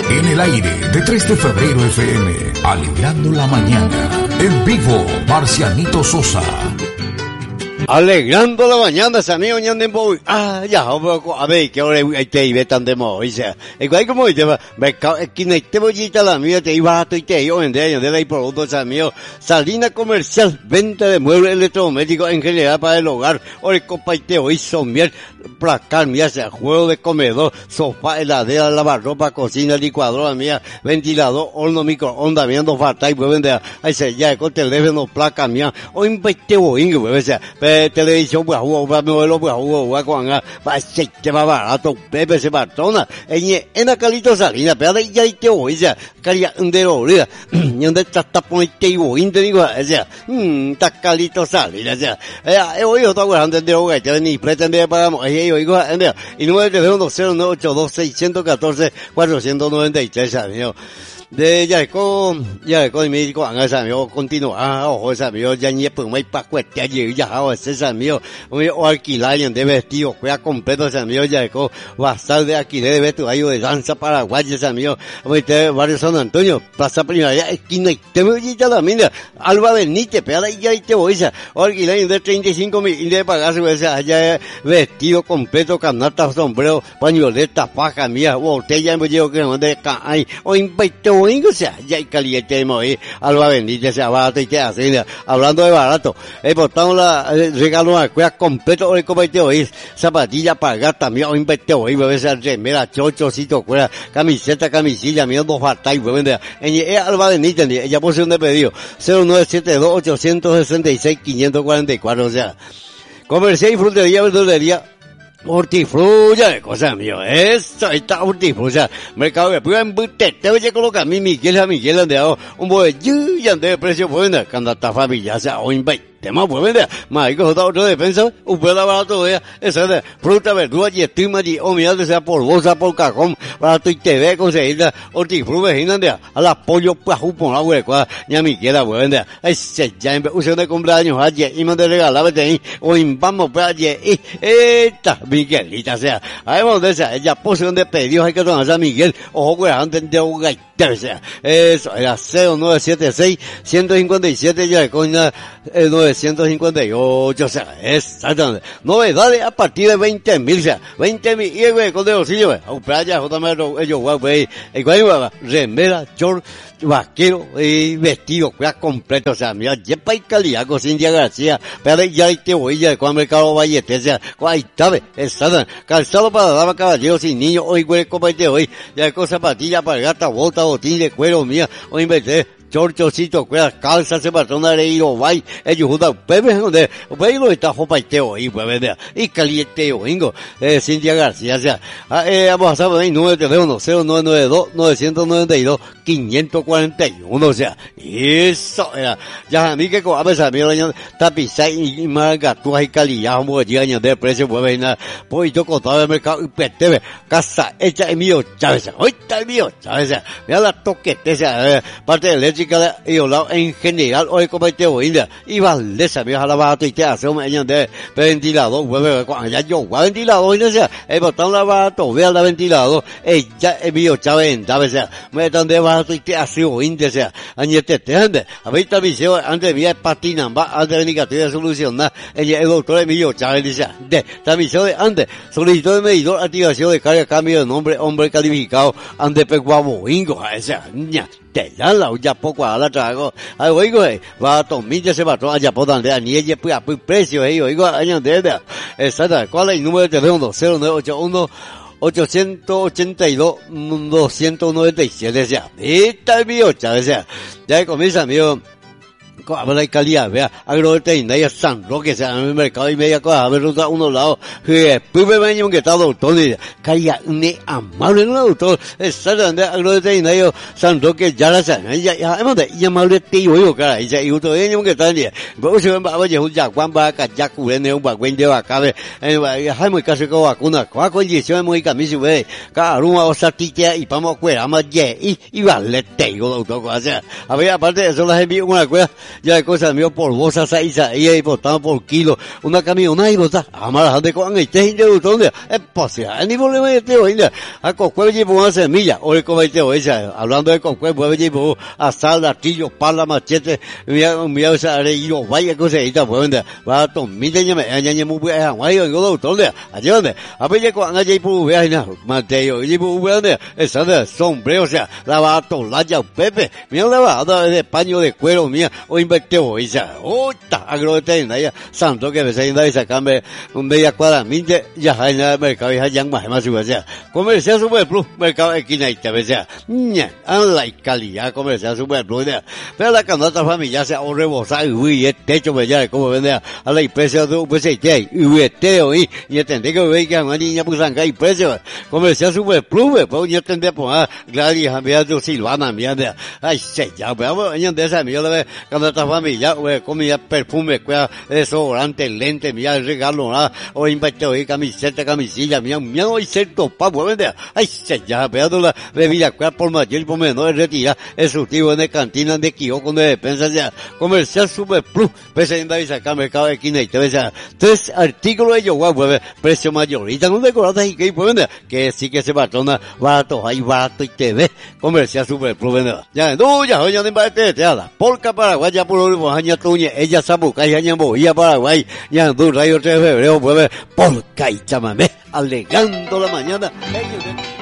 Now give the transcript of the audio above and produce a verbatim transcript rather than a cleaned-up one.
En el aire de tres de febrero F M, alegrando la mañana. En vivo, Marcianito Sosa. Alegrando la mañana, amigo ñandembo. Ah, ya, a ver, que ahora hay te iba tan de mo, dice. Igual como dice, mercado, esquina, te voy a la mía, te iba a tu y te iba a vender, de ahí productos, amigo. Salina comercial, venta de muebles electrodomésticos en general para el hogar. Ahora, compa, y te hoy son miel, placar, mía, sea juego de comedor, sofá, heladera, lavarropa, cocina, licuadora, mía, ventilador, horno, microondas, viendo falta y pueden vender. Ahí se ya, con teléfono, placa, mía. Hoy invité, voy, pues, sea, televisión pues jugo para modelo pues jugo va con va aceite va barato pepe se partona en en la calito salina pero ya te voy ya calia de orilla y donde está está ponete y voy te digo o sea mm está calito salina o sea eh hoy yo estoy hablando de hoy que ni pretende pagamos eh yo digo y número de teléfono cero nueve ocho dos seis uno cuatro cuatro nueve tres amigo de ya con ya con mi con esa amigo continúa ojo esa amigo ya ni pues muy pa cuete allí ya hago ese amigo o alquilar de vestido fue completo ese amigo ya con basal de alquiler de vestuario de danza paraguaya ese amigo de barrio San Antonio plaza Primavera esquina y te me ya la mina Alba Benítez pero ya te voy a alquiler de treinta y cinco mil y de pagarse esa allá vestido completo canasta sombrero pañoleta faja mía botella me llevo que no de cae o invito o sea, ya hay caliente de Alba Benítez, sea barato y te hace, hablando de barato, he portado la, regalo a cueva completo, hoy como te oís, zapatilla para gato, también hoy invité hoy, bebé, esa remera, chochocito, cuera, camiseta, camisilla, mío, dos falta y bebé, en Alba Benítez, ella posee un de pedido, cero nueve siete dos ocho seis seis cinco cuatro cuatro, o sea, comercial y frutería, verdulería, hortifrulla de cosas mío, eso, ahí está hortifrulla, mercado de pura embute, te voy a colocar mi Miguel a Miguel ande un bollo y ande de precio bueno, cuando está familia, o sea, o invite. Tema pues vender, más hay que joder otra defensa, un pedazo barato de esa de fruta, verdura y estima y o mira sea por bolsa, por cajón, barato y te ve conseguir hortifruta, vecina a la pollo pues un por la hueca, ya mi quiera pues vender, ese ya en uso de cumpleaños ayer y me de regalar ahí, o vamos pues ayer y esta Miguelita sea, ahí vamos de esa, ella posición de pedidos hay que tomar a Miguel, ojo pues antes de un gaiter sea, eso era cero nueve siete seis uno cinco siete ya con una novecientos cincuenta y ocho, o sea, exactamente. Novedades a partir de veinte mil, o sea, veinte mil, y güey, con de bolsillo, güey, a playa, J M R, ellos, güey, el güey, remera, short, vaquero, y vestido, güey, completo, o sea, mira, yepa y calidad, con Cintia García, pero ya te voy, ya, con Mercado Vallete, o sea, ahí está, exactamente, calzado para dama, caballeros y niños, hoy, güey, compete hoy, ya con zapatilla para gata, bota, botín de cuero, mía, hoy inventé, chorchocito, cuerdas, calzas, se patrona de hilo, vai, ellos juntan, bebé, donde, bebé, está jopa y teo, y pues, vender, y caliente, oingo, eh, Cintia García, o sea, eh, vamos a saber ahí, número de teléfono, cero nueve nueve dos, nueve nueve dos, cinco cuatro uno, o sea, eso era, ya a mí que con a veces, mira, tapizar y marca, tú hay calidad, como que llegan de precio, pues, venir, pues, yo contaba el mercado, y petebe, casa, hecha en mío, Chávez, hoy está el mío, Chávez, mira la toquete, o sea, parte de leche, y hablado en general hoy como te voy y Valdesa me a la bata y te hace un año de ventilador hueve cuando ya yo voy ventilador y no sea he botado la bata vea la ventilador ella es mío Chávez o sea me dan de bata y te hace un o sea año te te ande a ver esta visión antes de patina va antes de venir a solucionar ella el doctor Emilio Chávez dice de esta visión de antes solicitó de medidor activación de carga cambio de nombre hombre calificado ande peguabo ingo o sea ña te dan la ya poco a la trago ay oigo va a tomar ya se va a allá por donde ni ella pues a precio ahí oigo año de ella exacto cuál es el número de teléfono cero nueve ocho uno ochocientos ochenta y dos doscientos noventa y siete ya esta es mío ya sea ya comienza amigo habla de calidad, vea, agroveterinaria San Roque, sea, en el mercado y media cosa, a ver, a unos lados, que después me venía que está doctor, y calidad, ne amable, no doctor, exactamente, agroveterinario San Roque, ya la sabe, ya, ya, y amable tío, yo, cara, y ya, y usted venía que está, y, pero se va a ver, un yacuán, va a callar, cubrir, un bagüen de vacabe, hay muy casi con vacuna, con condición, muy camisa, ve, cada uno, o sea, titia, y vamos a cuera, más, y, y vale, tío, doctor, o sea, a ver, aparte de eso, las envío una cuera, ya de cosas mío por bolsa saiza, y ahí botado por kilo, una camioneta y bota, amara de con este gente de donde, es posible, ni problema de este hoy, a cocuel llevo una semilla, o el comete hoy, hablando de cocuel, pues llevo asal, artillo, pala, machete, mira, mira, esa areillo, vaya cosa, y está, pues, va a tomar, mira, ya me, ya me muy bien, guay, yo lo donde, allí donde, a ver, ya cuando allí por ver, no, Mateo, y por ver, esa de sombrero, o sea, la va a tomar ya, Pepe, mira, la va a dar de paño de cuero, mía, o invertió, y ya, oh, está, agroteína, ya, santo que me se inda y sacarme un media cuadra, minte, ya hay nada, mercado, ya ya más, más, o sea, comercial super plus, mercado esquina, y te ves, ya, ña, an la calidad, comercial super plus, ya, pero la canasta familiar se ahorre rebosar, y el techo, me ya, como vende a la empresa de un P C T, y este, y, y entendí que ve que a una niña pues y precio, comercial super plus, pues yo tendría, pues, Gladys, a mí, yo Silvana, mía, ay, se ya, pero, yo de esa, yo le ve, canasta familiar, comida, perfume, cuida, desodorante, lente, mía, regalo, nada, o invertido, y camiseta, camisilla, mía, mía, no hay cierto, pa, pues, vende, ay, se ya, pero la bebida, cuida por mayor y por menor, retira, el surtido en de cantina, de kiosco, de despensa, ya, comercial super plus, pese en David acá, mercado de esquina, y te ves, tres artículos de yoga, pues, precio mayorita, no decoradas y que, pues, vende, que sí que se patrona, barato, hay barato y te ve, comercial super plus, vende, ya, no, ya, oye, no invarte, te habla, Polca Paraguay, ya por lo año tuñe, ella sabuca, y año boía Paraguay, ya, du, rayo tres de febrero, pues, Polca y chamamé, alegando la mañana, ellos,